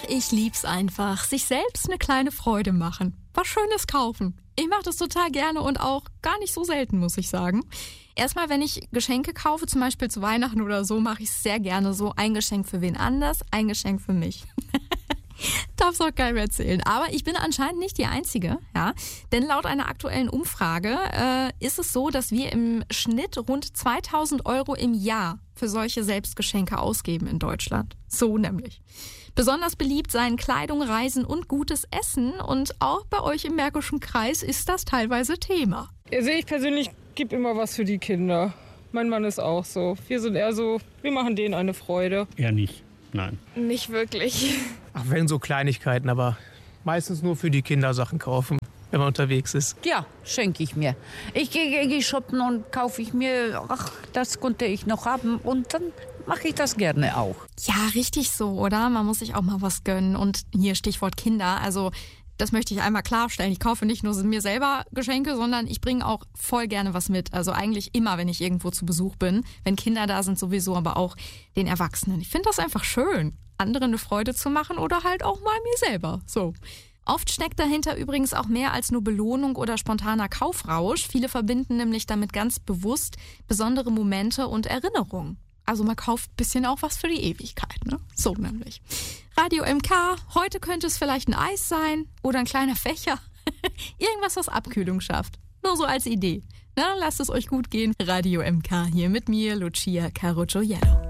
ich lieb's einfach. Sich selbst eine kleine Freude machen. Was Schönes kaufen. Ich mache das total gerne und auch gar nicht so selten, muss ich sagen. Erstmal, wenn ich Geschenke kaufe, zum Beispiel zu Weihnachten oder so, mache ich es sehr gerne so. Ein Geschenk für wen anders, ein Geschenk für mich. Darf's auch keinem erzählen. Aber ich bin anscheinend nicht die Einzige, ja. Denn laut einer aktuellen Umfrage ist es so, dass wir im Schnitt rund 2.000 € im Jahr für solche Selbstgeschenke ausgeben in Deutschland. So nämlich. Besonders beliebt seien Kleidung, Reisen und gutes Essen. Und auch bei euch im Märkischen Kreis ist das teilweise Thema. Also ich persönlich gebe immer was für die Kinder. Mein Mann ist auch so. Wir sind eher so, wir machen denen eine Freude. Eher nicht, nein. Nicht wirklich. Ach, wenn so Kleinigkeiten, aber meistens nur für die Kinder Sachen kaufen, wenn man unterwegs ist. Ja, schenke ich mir. Ich gehe shoppen und kaufe ich mir, das konnte ich noch haben und dann mache ich das gerne auch. Ja, richtig so, oder? Man muss sich auch mal was gönnen. Und hier Stichwort Kinder, also das möchte ich einmal klarstellen. Ich kaufe nicht nur mir selber Geschenke, sondern ich bringe auch voll gerne was mit. Also eigentlich immer, wenn ich irgendwo zu Besuch bin. Wenn Kinder da sind sowieso, aber auch den Erwachsenen. Ich finde das einfach schön, anderen eine Freude zu machen oder halt auch mal mir selber. So. Oft steckt dahinter übrigens auch mehr als nur Belohnung oder spontaner Kaufrausch. Viele verbinden nämlich damit ganz bewusst besondere Momente und Erinnerungen. Also man kauft ein bisschen auch was für die Ewigkeit, ne? So nämlich. Radio MK, heute könnte es vielleicht ein Eis sein oder ein kleiner Fächer. Irgendwas, was Abkühlung schafft. Nur so als Idee. Na, lasst es euch gut gehen. Radio MK hier mit mir, Lucia Caruggiello.